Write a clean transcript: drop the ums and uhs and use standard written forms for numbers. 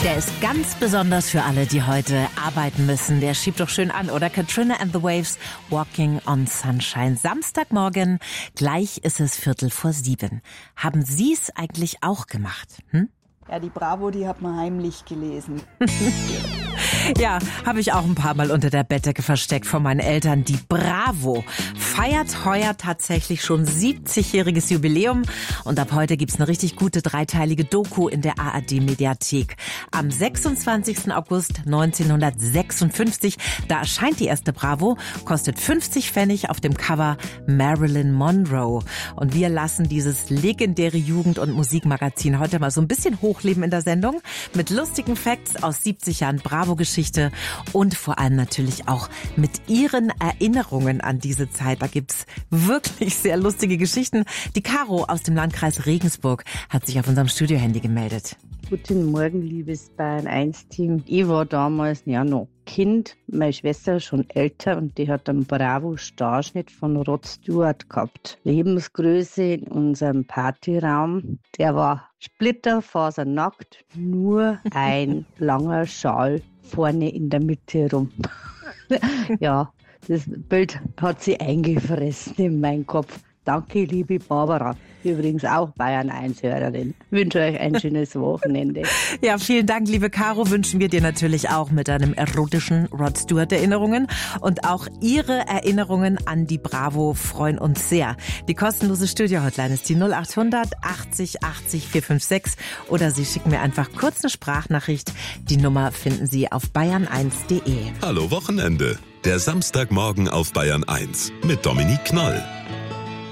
Der ist ganz besonders für alle, die heute arbeiten müssen. Der schiebt doch schön an, oder? Katrina and the Waves, Walking on Sunshine. Samstagmorgen, gleich ist es 6:45. Haben Sie es eigentlich auch gemacht? Ja, die Bravo, die hat man heimlich gelesen. Ja, habe ich auch ein paar Mal unter der Bettdecke versteckt von meinen Eltern. Die Bravo feiert heuer tatsächlich schon 70-jähriges Jubiläum. Und ab heute gibt's eine richtig gute dreiteilige Doku in der ARD-Mediathek. Am 26. August 1956, da erscheint die erste Bravo, kostet 50 Pfennig, auf dem Cover Marilyn Monroe. Und wir lassen dieses legendäre Jugend- und Musikmagazin heute mal so ein bisschen hochleben in der Sendung mit lustigen Facts aus 70 Jahren Bravo-Geschichte und vor allem natürlich auch mit Ihren Erinnerungen an diese Zeit. Da gibt's wirklich sehr lustige Geschichten. Die Caro aus dem Landkreis Regensburg hat sich auf unserem Studiohandy gemeldet. Guten Morgen, liebes Bayern 1-Team. Ich war damals ja noch Kind, meine Schwester schon älter und die hat einen Bravo-Starschnitt von Rod Stewart gehabt. Lebensgröße in unserem Partyraum, der war splitterfasernackt, nur ein langer Schal vorne in der Mitte rum. Ja, das Bild hat sie eingefressen in meinen Kopf. Danke, liebe Barbara. Übrigens auch Bayern 1-Hörerin. Ich wünsche euch ein schönes Wochenende. Ja, vielen Dank, liebe Caro. Wünschen wir dir natürlich auch mit deinem erotischen Rod Stewart-Erinnerungen. Und auch Ihre Erinnerungen an die Bravo freuen uns sehr. Die kostenlose Studio-Hotline ist die 0800 80 80 456. Oder Sie schicken mir einfach kurz eine Sprachnachricht. Die Nummer finden Sie auf bayern1.de. Hallo Wochenende. Der Samstagmorgen auf Bayern 1 mit Dominique Knoll.